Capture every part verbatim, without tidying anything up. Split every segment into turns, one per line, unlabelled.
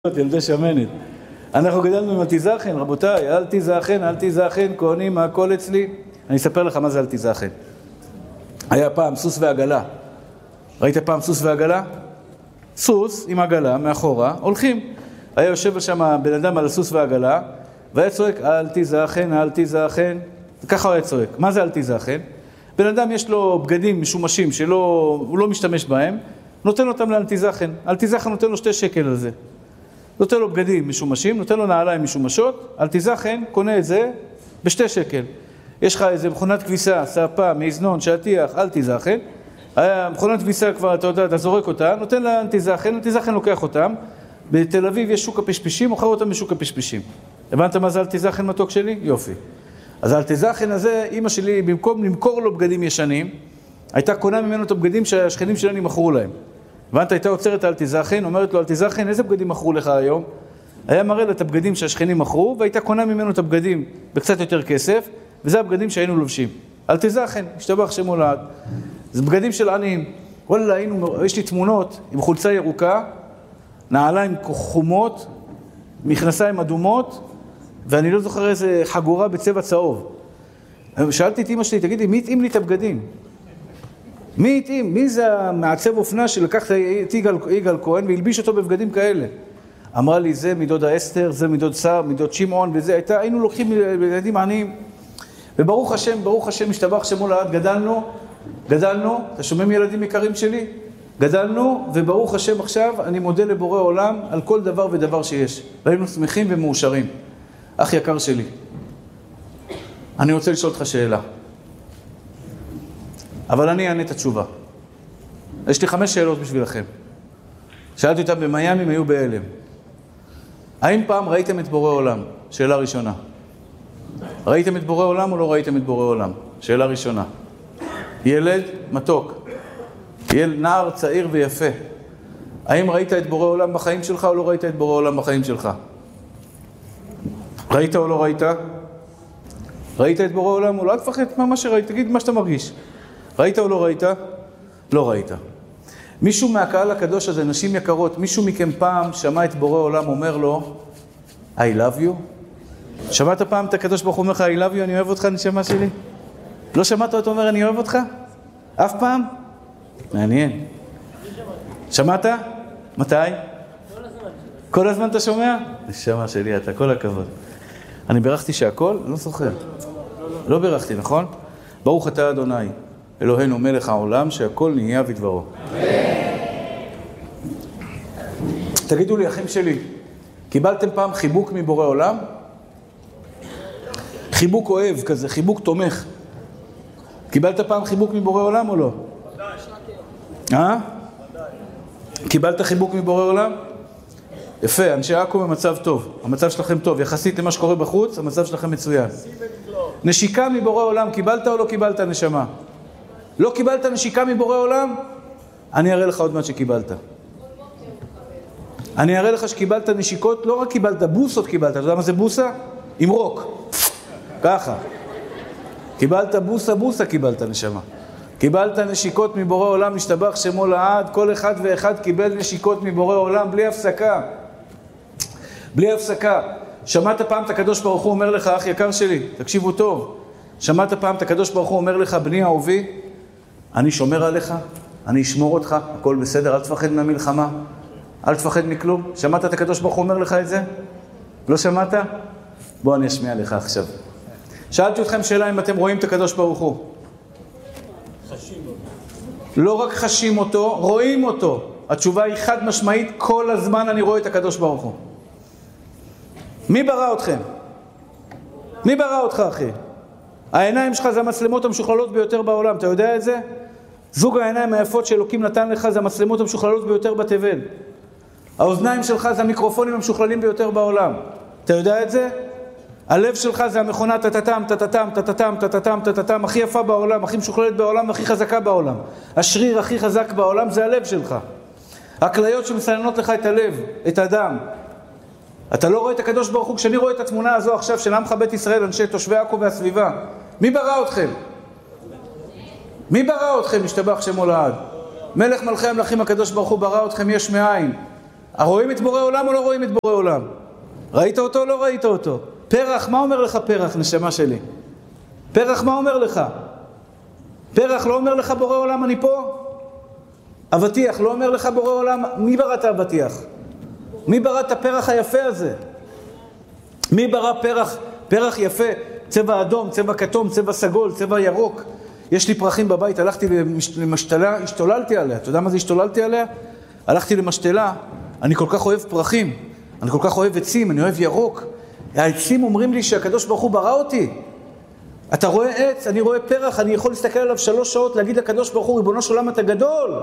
ילדי שמנת. אנחנו גדלנו עם אל תיזכן, רבותיי, אל תיזכן, אל תיזכן, כהנים, הכל אצלי. אני אספר לך מה זה אל תיזכן. היה פעם סוס ועגלה. ראית פעם סוס ועגלה? סוס עם עגלה מאחורה, הולכים. היה יושב שם בן אדם על הסוס ועגלה, והיה צועק, אל תיזכן, אל תיזכן. ככה הוא היה צועק. מה זה אל תיזכן? בן אדם יש לו בגדים משומשים שהוא לא משתמש בהם, נותן אותם לאל תיזכן. אל תיזכן נותן לו שתי שקל על זה. נותן לו בגדים משומשים, נותן לו נעליים משומשות, אל תיזכן, קונה את זה בשתי שקל. יש לך איזה מכונת כביסה, ספה, מאזנון, שטיח, אל תיזכן. מכונת כביסה כבר, אתה יודע, אתה זורק אותה, נותן לה אל תיזכן, אל תיזכן לוקח אותם. בתל אביב יש שוק הפשפשים, מוכר אותם בשוק הפשפשים. הבנת מה זה אל תיזכן מתוק שלי? יופי. אז אל תיזכן הזה, אמא שלי, במקום למכור לו בגדים ישנים, הייתה קונה ממנו את הבגדים שהשכנים שלנו מכרו להם. הבנת, הייתה עוצרת אל תיזכן, אומרת לו אל תיזכן, איזה בגדים מכרו לך היום? היה מראה לה את הבגדים שהשכנים מכרו, והייתה קונה ממנו את הבגדים בקצת יותר כסף, וזה הבגדים שהיינו לובשים. אל תיזכן, השתבח שמו לעד. זה בגדים של עניים. וואלה, היינו, יש לי תמונות עם חולצה ירוקה, נעליים חומות, מכנסיים אדומות, ואני לא זוכר איזה חגורה בצבע צהוב. שאלתי את אמא שלי, תגידי, מי התאים לי את הבגדים? מי התאים? מי זה המעצב אופנה שלקח את יגאל, יגאל כהן והלביש אותו בבגדים כאלה? אמרה לי, זה מדודה אסתר, זה מדוד שר, מדוד שמעון, וזה הייתה, היינו לוקחים בגדים עניים. וברוך השם, ברוך השם, משתבח שמו לעד, גדלנו, גדלנו, אתה שומעים ילדים יקרים שלי? גדלנו, וברוך השם עכשיו, אני מודה לבורא עולם על כל דבר ודבר שיש. והיינו שמחים ומאושרים. אח יקר שלי, אני רוצה לשאול אותך שאלה. אבל אני אענה את התשובה. יש לי חמש שאלות בשבילכם. שאלתי אותם במיימי, הם היו בהלם. האם פעם ראיתם את בורא עולם? שאלה ראשונה. ראיתם את בורא עולם או לא ראיתם את בורא עולם? שאלה ראשונה. ילד מתוק. ילד נער צעיר ויפה. האם ראית את בורא עולם בחיים שלך או לא ראית את בורא עולם בחיים שלך? ראית או לא ראית? ראית את בורא עולם או לא? אל תפחד מה שראית, תגיד מה שאתה מרגיש. ראית או לא ראית? לא ראית. מישהו מהקהל הקדוש הזה, נשים יקרות, מישהו מכם פעם שמע את בורא עולם אומר לו, I love you? שמעת פעם את הקדוש ברוך הוא אומר לך, I love you, אני אוהב אותך, נשמה שלי? לא שמעת אותו אומר, אני אוהב אותך? אף פעם? מעניין. שמעת? מתי? כל הזמן. כל הזמן אתה שומע? נשמה שלי, אתה, כל הכבוד. אני בירכתי שהכל? אני לא זוכר. לא בירכתי, נכון? ברוך אתה אדוני. אלוהינו מלך העולם שהכל נהיה בדברו. תגידו לי, אחים שלי, קיבלתם פעם חיבוק מבורא עולם? חיבוק אוהב כזה, חיבוק תומך. קיבלת פעם חיבוק מבורא עולם או לא? אה? קיבלת חיבוק מבורא עולם? יפה, אנשי עכו במצב טוב. המצב שלכם טוב. יחסית למה שקורה בחוץ, המצב שלכם מצוין. נשיקה מבורא עולם, קיבלת או לא קיבלת נשמה? לא קיבלת נשיקה מבורא עולם? אני אראה לך עוד מעט שקיבלת. אני אראה לך שקיבלת נשיקות, לא רק קיבלת, בוסות קיבלת. אתה יודע מה זה בוסה? עם רוק. ככה. קיבלת בוסה, בוסה קיבלת נשמה. קיבלת נשיקות מבורא עולם, משתבח שמו לעד. כל אחד ואחד קיבל נשיקות מבורא עולם בלי הפסקה. בלי הפסקה. שמעת פעם את הקדוש ברוך הוא אומר לך, אח יקר שלי, תקשיבו טוב. שמעת פעם את הקדוש ברוך הוא אומר לך, בני אהובי, אני שומר עליך, אני אשמור אותך, הכל בסדר, אל תפחד מהמלחמה, אל תפחד מכלום. שמעת את הקדוש ברוך הוא אומר לך את זה? לא שמעת? בוא אני אשמיע לך עכשיו. שאלתי אתכם שאלה אם אתם רואים את הקדוש ברוך הוא. חשים אותו. לא רק חשים אותו, רואים אותו. התשובה היא חד משמעית, כל הזמן אני רואה את הקדוש ברוך הוא. מי ברא אתכם? מי ברא אותך, אחי? העיניים שלך זה המצלמות המשוכללות ביותר בעולם, אתה יודע את זה? זוג העיניים היפות שאלוקים נתן לך זה המצלמות המשוכללות ביותר בתבל. האוזניים שלך זה המיקרופונים המשוכללים ביותר בעולם. אתה יודע את זה? הלב שלך זה המכונה טטטם, טטטם, טטטם, טטטם, טטטם, הכי יפה בעולם, הכי משוכללת בעולם והכי חזקה בעולם. השריר הכי חזק בעולם זה הלב שלך. הכליות שמסננות לך את הלב, את הדם. אתה לא רואה את הקדוש ברוך הוא, כשאני רואה את התמונה הזו עכשיו של עמך בית ישראל, אנשי תושבי עכו והסביבה, מי ברא אתכם? מי ברא אתכם? משתבח שמו לעד. מלך מלכי המלכים הקדוש ברוך הוא ברא אתכם יש מאין. רואים את בורא עולם או לא רואים את בורא עולם? ראית אותו או לא ראית אותו? פרח, מה אומר לך פרח, נשמה שלי? פרח, מה אומר לך? פרח לא אומר לך בורא עולם אני פה? אבטיח לא אומר לך בורא עולם? מי ברא את האבטיח? מי ברא את הפרח היפה הזה? מי ברא פרח, פרח יפה, צבע אדום, צבע כתום, צבע סגול, צבע ירוק? יש לי פרחים בבית, הלכתי למשתלה, השתוללתי עליה. אתה יודע מה זה השתוללתי עליה? הלכתי למשתלה, אני כל כך אוהב פרחים, אני כל כך אוהב עצים, אני אוהב ירוק. העצים אומרים לי שהקדוש ברוך הוא ברא אותי. אתה רואה עץ, אני רואה פרח, אני יכול להסתכל עליו שלוש שעות, להגיד לקדוש ברוך הוא, ריבונו של עולם אתה גדול.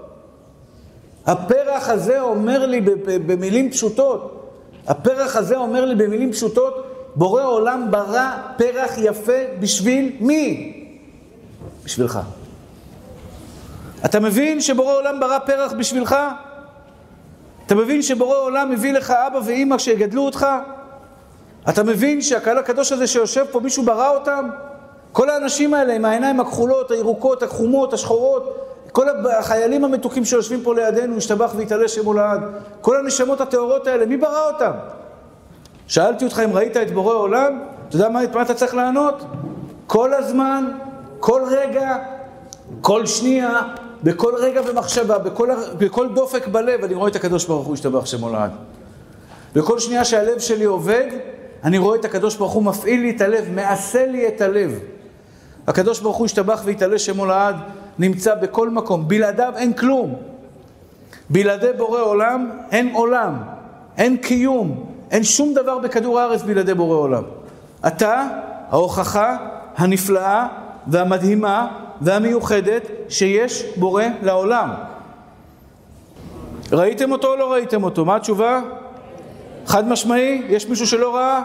הפרח הזה אומר לי במילים פשוטות, הפרח הזה אומר לי במילים פשוטות, בורא עולם ברא פרח יפה בשביל מי? בשבילך. אתה מבין שבורא עולם ברא פרח בשבילך? אתה מבין שבורא עולם מביא לך אבא ואמא שיגדלו אותך? אתה מבין שהקהל הקדוש הזה שיושב פה, מישהו ברא אותם? כל האנשים האלה עם העיניים הכחולות, הירוקות, הכחומות, השחורות, כל החיילים המתוקים שיושבים פה לידינו, ישתבח ויתעלה שמו לעד, כל הנשמות הטהורות האלה, מי ברא אותם? שאלתי אותך אם ראית את בורא עולם, אתה יודע מה, מה אתה צריך לענות? כל הזמן, כל רגע, כל שנייה, בכל רגע ומחשבה, בכל, בכל דופק בלב, אני רואה את הקדוש ברוך הוא ישתבח שמו לעד. בכל שנייה שהלב שלי עובד, אני רואה את הקדוש ברוך הוא מפעיל לי את הלב, מעשה לי את הלב. הקדוש ברוך הוא ישתבח ויתעלה שמו לעד, נמצא בכל מקום, בלעדיו אין כלום. בלעדי בורא עולם אין עולם, אין קיום, אין שום דבר בכדור הארץ בלעדי בורא עולם. אתה, ההוכחה הנפלאה והמדהימה והמיוחדת שיש בורא לעולם. ראיתם אותו או לא ראיתם אותו? מה התשובה? חד משמעי? יש מישהו שלא ראה?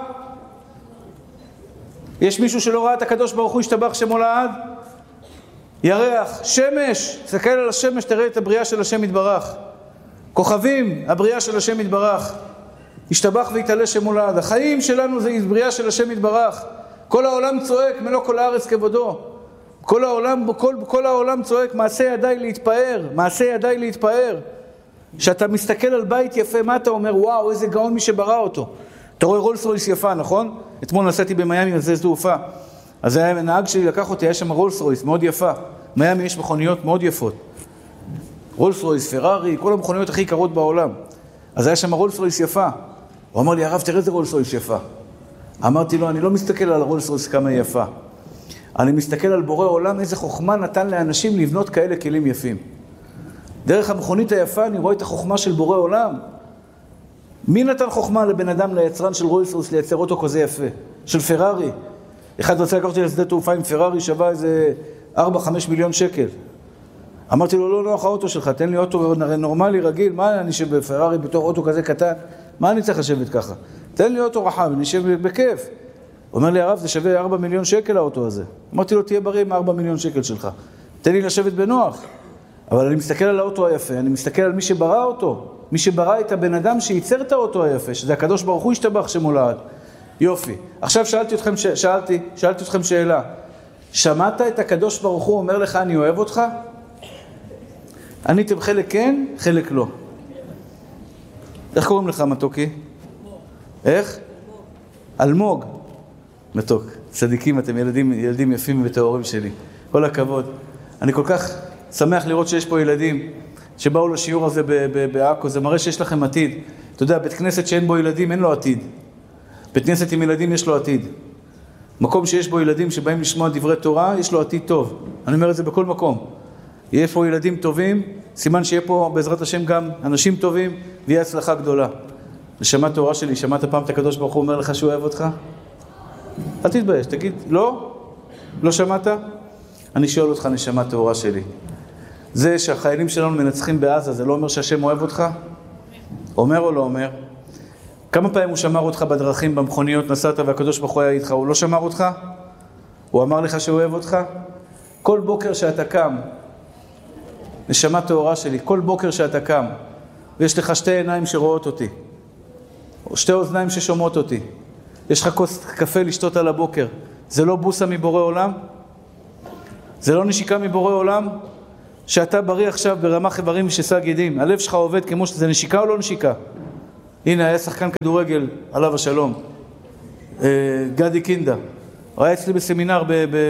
יש מישהו שלא ראה את הקדוש ברוך הוא ישתבח שמו לעד? ירח, שמש, תסתכל על השמש, תראה את הבריאה של השם יתברך. כוכבים, הבריאה של השם יתברך. ישתבח ויתעלה שמו לעד. החיים שלנו זה בריאה של השם יתברך. כל העולם צועק, מלוא כל הארץ כבודו. כל העולם, כל, כל העולם צועק, מעשה ידיי להתפאר, מעשה ידיי להתפאר. כשאתה מסתכל על בית יפה, מה אתה אומר? וואו, איזה גאון מי שברא אותו. אתה רואה רולס רויס יפה, נכון? אתמול נסעתי במיימי על זה תעופה. אז הנהג שלי לקח אותי, היה שם רולס רויס, מאוד יפה. מיימי יש מכוניות מאוד יפות. רולס רויס, פרארי, כל המכוניות הכי יקרות בעולם. אז היה שם רולס רויס יפה. הוא אמר לי, הרב, תראה איזה רולס רויס יפה. אמרתי לו, אני לא מסתכל על הרולס רויס כמה היא יפה. אני מסתכל על בורא עולם, איזה חוכמה נתן לאנשים לבנות כאלה כלים יפים. דרך המכונית היפה אני רואה את החוכמה של בורא עולם. מי נתן חוכמה לבן אדם, ליצרן של רולס רויס, לייצר אוטו כזה יפה? של פרארי. אחד רצה לקחת אותי לשדה תעופה עם פרארי, שווה איזה ארבע חמש מיליון שקל. אמרתי לו, לא נוח האוטו שלך, תן לי אוטו נורמלי, רגיל, מה אני אשב בפרארי בתור אוטו כזה קטן? מה אני צריך לשבת ככה? תן לי אוטו רחב, אני אשב בכיף. הוא אומר לי, הרב, זה שווה ארבע מיליון שקל האוטו הזה. אמרתי לו, תהיה בריא עם ארבע מיליון שקל שלך. תן לי לשבת בנוח. אבל אני מסתכל על האוטו היפה, אני מסתכל על מי שברא אותו, מי שברא את הבן אדם שייצר את האוטו היפה, שזה הקדוש ברוך הוא ישתבח שמו לעד. יופי. עכשיו שאלתי אתכם, ש... שאלתי, שאלתי אתכם שאלה. שמעת את הקדוש ברוך הוא אומר לך, אני אוהב אותך? עניתם חלק כן, חלק לא. איך קוראים לך, מתוקי? איך? אלמוג. מתוק. צדיקים, אתם ילדים, ילדים יפים וטהורים שלי. כל הכבוד. אני כל כך שמח לראות שיש פה ילדים שבאו לשיעור הזה בעכו. זה מראה שיש לכם עתיד. אתה יודע, בית כנסת שאין בו ילדים, אין לו עתיד. בית כנסת עם ילדים יש לו עתיד. מקום שיש בו ילדים שבאים לשמוע דברי תורה, יש לו עתיד טוב. אני אומר את זה בכל מקום. יהיה פה ילדים טובים, סימן שיהיה פה בעזרת השם גם אנשים טובים, ויהיה הצלחה גדולה. נשמה תורה שלי, שמעת פעם את הקדוש ברוך הוא אומר לך שהוא אוהב אותך? אל תתבייש, תגיד, לא? לא שמעת? אני שואל אותך, נשמה תורה שלי. זה שהחיילים שלנו מנצחים בעזה, זה לא אומר שהשם אוהב אותך? אומר או לא אומר? כמה פעמים הוא שמר אותך בדרכים, במכוניות, נסעת והקדוש ברוך הוא היה איתך, הוא לא שמר אותך? הוא אמר לך שהוא אוהב אותך? כל בוקר שאתה קם, נשמה תורה שלי, כל בוקר שאתה קם, ויש לך שתי עיניים שרואות אותי, או שתי אוזניים ששומעות אותי, יש לך כוס קפה לשתות על הבוקר, זה לא בוסה מבורא עולם? זה לא נשיקה מבורא עולם? שאתה בריא עכשיו ברמ"ח איברים ושס"ה גידים, הלב שלך עובד כמו שזה, נשיקה או לא נשיקה? הנה, היה שחקן כדורגל, עליו השלום, גדי קינדה, הוא היה אצלי בסמינר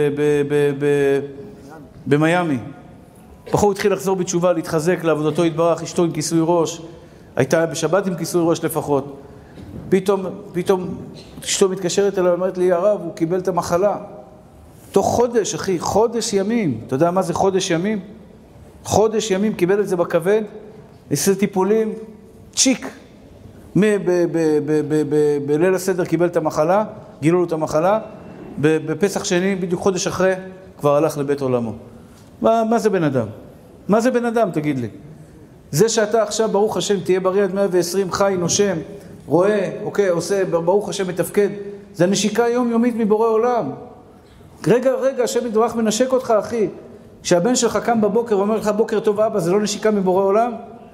במיימי. בחור התחיל לחזור בתשובה, להתחזק לעבודתו, התברך, אשתו עם כיסוי ראש, הייתה בשבת עם כיסוי ראש לפחות. פתאום, פתאום אשתו מתקשרת אליו, אומרת לי, הרב, הוא קיבל את המחלה. תוך חודש, אחי, חודש ימים. אתה יודע מה זה חודש ימים? חודש ימים קיבל את זה בכבד, עשה טיפולים, צ'יק. בליל הסדר קיבל את המחלה, גילו לו את המחלה, בפסח שני, בדיוק חודש אחרי, כבר הלך לבית עולמו. מה, מה זה בן אדם? מה זה בן אדם, תגיד לי? זה שאתה עכשיו, ברוך השם, תהיה בריא עד מאה ועשרים, חי, נושם, רואה, אוקיי, עושה, ברוך השם, מתפקד, זה נשיקה יומיומית מבורא עולם. רגע, רגע, השם יתברך מנשק אותך, אחי. כשהבן שלך קם בבוקר ואומר לך, בוקר טוב אבא, זה לא נשיקה מבורא עולם?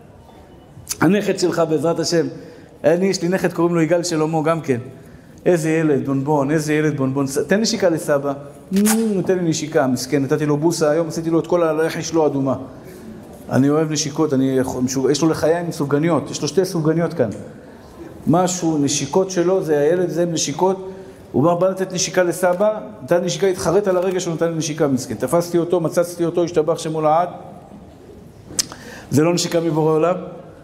הנכד שלך, בעזרת השם, אני, יש לי נכד, קוראים לו יגאל שלמה, גם כן. איזה ילד, בונבון, איזה ילד, בונבון. תן נשיקה לסבא. נותן לי נשיקה, מסכן. נתתי לו בוסה, היום עשיתי לו את כל הלחי שלו אדומה. אני אוהב נשיקות, אני, יש לו לחיים סופגניות, יש לו שתי סופגניות כאן. משהו, נשיקות שלו, זה הילד, זה נשיקות. הוא בא, בא לתת נשיקה לסבא, נתן נשיקה, התחרט על הרגע שהוא נתן לי נשיקה, מסכן. תפסתי אותו, מצצתי אותו, השתבח שמו לעד. זה לא נשיקה מבורא עולם?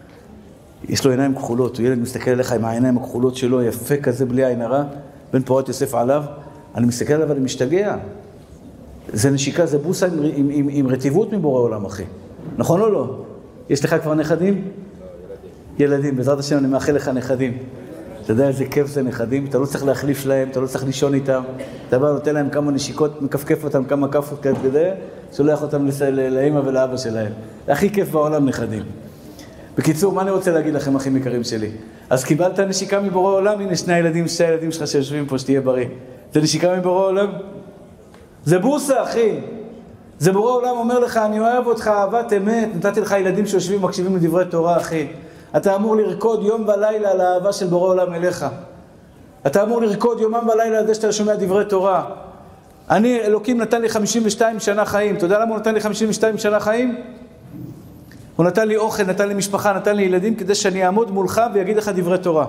יש לו עיניים כחולות, הוא ילד מסתכל עליך עם העיניים הכחולות שלו, יפה כזה בלי עין הרע, בן פורת יוסף עליו, אני מסתכל עליו, אני משתגע. זה נשיקה, זה בוסה עם, עם, עם, עם רטיבות מבורא עולם, אחי. נכון או לא? יש לך כבר נכדים? לא, ילדים. ילדים, בעזרת השם אני מאחל לך נכדים. אתה יודע איזה כיף זה נכדים, אתה לא צריך להחליף להם, אתה לא צריך לישון איתם, אתה בא נותן להם כמה נשיקות, מקפקף אותם כמה כפות כדי, שולח אותם לאמא ולאבא שלהם. הכי כיף בעולם נכדים. בקיצור, מה אני רוצה להגיד לכם, אחים יקרים שלי? אז קיבלת נשיקה מבורא עולם, הנה שני הילדים, שתי הילדים שלך שיושבים פה, שתהיה בריא. זה נשיקה מבורא עולם? זה בוסה, אחי. זה בורא עולם אומר לך, אני אוהב אותך, אהבת אמת, נתתי לך ילדים שיושבים ומקשיבים לדברי תורה, אחי. אתה אמור לרקוד יום ולילה על האהבה של בורא עולם אליך. אתה אמור לרקוד יומם ולילה על זה שאתה שומע דברי תורה. אני, אלוקים נתן לי חמישים ושתיים שנה חיים. אתה יודע למה הוא נתן לי חמישים ושתיים שנה חיים? הוא נתן לי אוכל, נתן לי משפחה, נתן לי ילדים, כדי שאני אעמוד מולך ויגיד לך דברי תורה.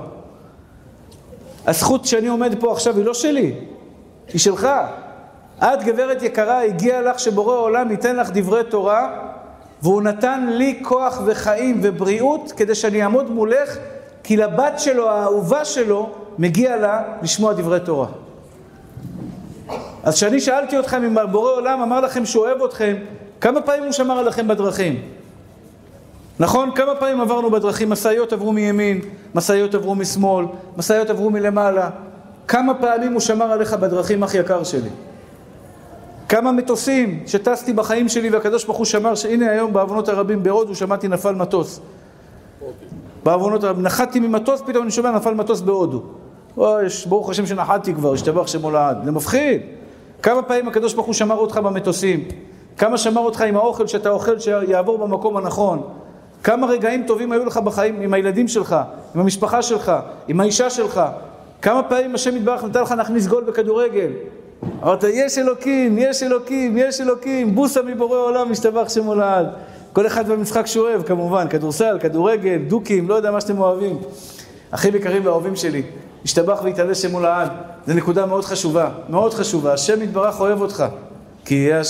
הזכות שאני עומד פה עכשיו היא לא שלי, היא שלך. את, גברת יקרה, הגיע לך שבורא העולם ייתן לך דברי תורה, והוא נתן לי כוח וחיים ובריאות כדי שאני אעמוד מולך, כי לבת שלו, האהובה שלו, מגיע לה לשמוע דברי תורה. אז כשאני שאלתי אתכם אם בורא עולם אמר לכם שהוא אוהב אתכם, כמה פעמים הוא שמר עליכם בדרכים? נכון? כמה פעמים עברנו בדרכים, מסעיות עברו מימין, מסעיות עברו משמאל, מסעיות עברו מלמעלה. כמה פעמים הוא שמר עליך בדרכים, אח יקר שלי? כמה מטוסים שטסתי בחיים שלי והקדוש ברוך הוא שמר, שהנה היום בעוונות הרבים בהודו שמעתי נפל מטוס. בעוונות הרבים, נחתתי ממטוס, פתאום אני שומע נפל מטוס בהודו. אוי, ברוך השם שנחתתי כבר, השתבח שמו לעד. זה מפחיד. כמה פעמים הקדוש ברוך הוא שמר אותך במטוסים? כמה שמר אותך עם האוכל שאתה אוכל שיעבור במקום הנכון? כמה רגעים טובים היו לך בחיים עם הילדים שלך, עם המשפחה שלך, עם האישה שלך? כמה פעמים השם יתברך נתן לך להכניס גול בכדורגל? אמרת, יש אלוקים, יש אלוקים, יש אלוקים, בוסה מבורא עולם, משתבח שמו לעד. כל אחד במשחק שהוא אוהב, כמובן, כדורסל, כדורגל, דוקים, לא יודע מה שאתם אוהבים. אחים יקרים ואהובים שלי, משתבח והתעלה שמו לעד. זו נקודה מאוד חשובה, מאוד חשובה. השם יתברך אוהב אותך, כי